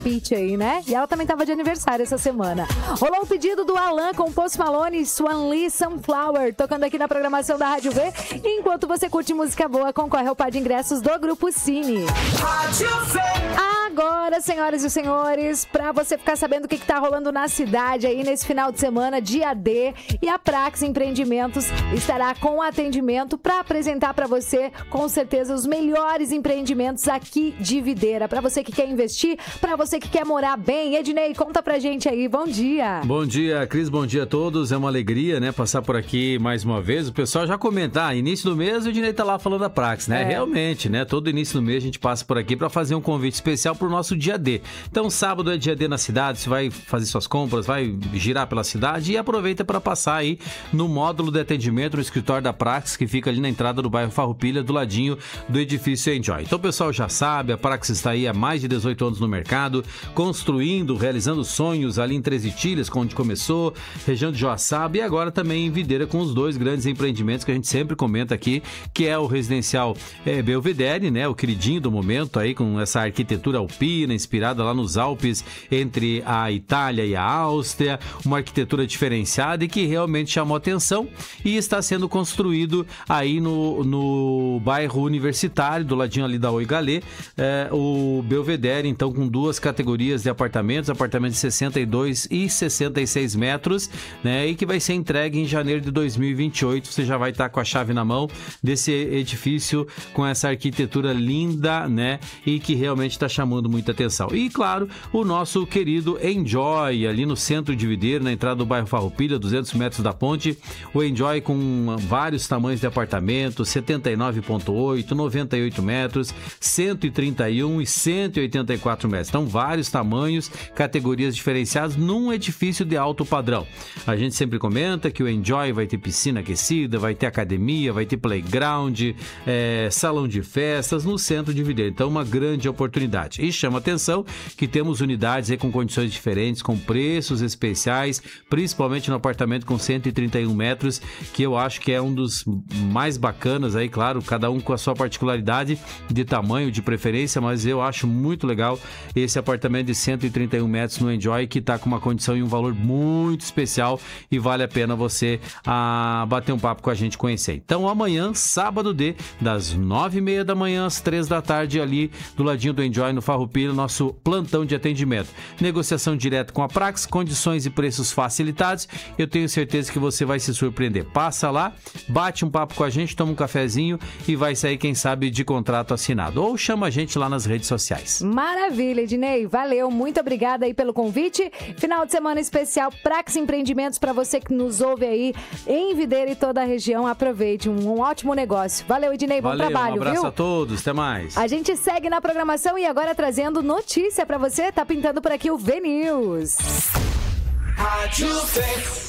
Pitty aí, né? E ela também tava de aniversário essa semana. Rolou o pedido do Alan com Post Malone e Swan Lee Sunflower, tocando aqui na programação da Rádio V. Enquanto você curte música boa, concorre ao par de ingressos do Grupo Cine. Rádio V. Agora, senhoras e senhores, pra você ficar sabendo o que tá rolando na cidade aí nesse final de semana, dia D, e a Prax Empreendimentos estará com atendimento pra apresentar pra você, com certeza, os melhores empreendimentos aqui de Videira. Pra você que quer investir, pra você que quer morar bem. Ednei, conta pra gente aí. Bom dia. Bom dia, Cris. Bom dia a todos. É uma alegria, né, passar por aqui mais uma vez. O pessoal já comenta, início do mês o Ednei tá lá falando da Prax, né? Realmente, né? Todo início do mês a gente passa por aqui pra fazer um convite especial pro nosso dia D. Então, sábado é dia D na cidade, você vai fazer suas compras, vai girar pela cidade e aproveita para passar aí no módulo de atendimento no escritório da Prax, que fica ali na entrada do bairro Farroupilha, do ladinho do edifício Enjoy. Então, o pessoal já sabe, a Prax está aí há mais de 18 anos no mercado, construindo, realizando sonhos ali em Três Itilhas, onde começou, região de Joaçaba e agora também em Videira, com os dois grandes empreendimentos que a gente sempre comenta aqui, que é o residencial Belvedere, né? O queridinho do momento aí, com essa arquitetura alpina, inspirada lá nos Alpes, entre a Itália e a Áustria, uma arquitetura diferenciada e que realmente chamou atenção e está sendo construído aí no bairro Universitário, do ladinho ali da Oi Galê, o Belvedere, então com duas categorias de apartamentos de 62 e 66 metros, né, e que vai ser entregue em janeiro de 2028, você já vai estar com a chave na mão desse edifício com essa arquitetura linda, né, e que realmente está chamando muita atenção. E claro, o nosso querido Enjoy, ali no centro de Videira, na entrada do bairro Farroupilha, 200 metros da ponte, o Enjoy com vários tamanhos de apartamentos, 79,8, 98 metros, 131 e 184 metros. Então, vários tamanhos, categorias diferenciadas num edifício de alto padrão. A gente sempre comenta que o Enjoy vai ter piscina aquecida, vai ter academia, vai ter playground, salão de festas no centro de Videira. Então, uma grande oportunidade. E chama atenção que temos unidades aí com condições diferentes, com preços especiais, principalmente no apartamento com 131 metros, que eu acho que é um dos mais bacanas aí, claro, cada um com a sua particularidade de tamanho, de preferência, mas eu acho muito legal esse apartamento de 131 metros no Enjoy, que está com uma condição e um valor muito especial e vale a pena você bater um papo com a gente, conhecer. Então amanhã, sábado das 9h30 da manhã às 3 da tarde, ali do ladinho do Enjoy, no Farroupilha, nosso plantão de atendimento. Negociação direta com a Prax, condições e preços facilitados. Eu tenho certeza que você vai se surpreender. Passa lá, bate um papo com a gente, toma um cafezinho e vai sair, quem sabe, de contrato assinado. Ou chama a gente lá nas redes sociais. Maravilha, Ednei. Valeu. Muito obrigada aí pelo convite. Final de semana especial Prax Empreendimentos para você que nos ouve aí em Videira e toda a região. Aproveite. Um ótimo negócio. Valeu, Ednei. Bom trabalho, um abraço viu? A todos. Até mais. A gente segue na programação e agora trazendo notícia para você. Tá pintando por aqui o V-News. Rádio V.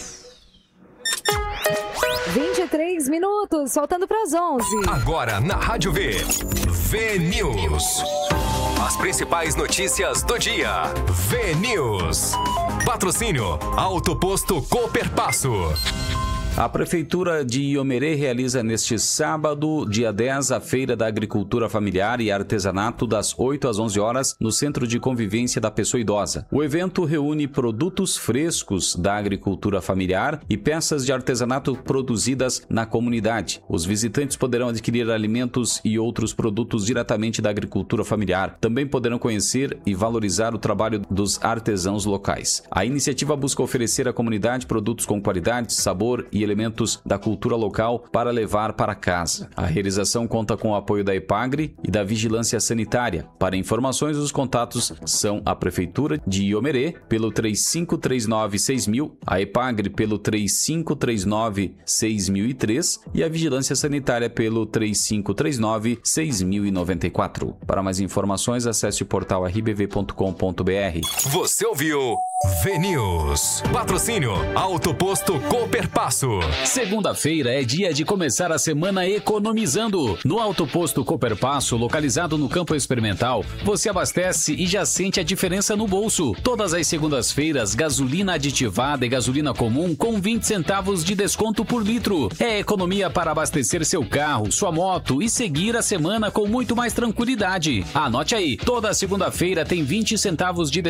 23 minutos, faltando para as 11. Agora na Rádio V. V-News. As principais notícias do dia. V-News. Patrocínio Auto Posto Cooperpasso. A Prefeitura de Iomerê realiza neste sábado, dia 10, a Feira da Agricultura Familiar e Artesanato das 8 às 11 horas no Centro de Convivência da Pessoa Idosa. O evento reúne produtos frescos da agricultura familiar e peças de artesanato produzidas na comunidade. Os visitantes poderão adquirir alimentos e outros produtos diretamente da agricultura familiar. Também poderão conhecer e valorizar o trabalho dos artesãos locais. A iniciativa busca oferecer à comunidade produtos com qualidade, sabor e elementos da cultura local para levar para casa. A realização conta com o apoio da EPAGRE e da Vigilância Sanitária. Para informações, os contatos são a Prefeitura de Iomerê pelo 3539-6000, a EPAGRE pelo 3539-6003 e a Vigilância Sanitária pelo 3539-6094. Para mais informações, acesse o portal rbv.com.br. Você ouviu V-News. Patrocínio Auto Posto Cooperpasso. Segunda-feira é dia de começar a semana economizando. No Auto Posto Cooperpasso, localizado no Campo Experimental, você abastece e já sente a diferença no bolso. Todas as segundas-feiras, gasolina aditivada e gasolina comum com 20 centavos de desconto por litro. É economia para abastecer seu carro, sua moto e seguir a semana com muito mais tranquilidade. Anote aí, toda segunda-feira tem 20 centavos de desconto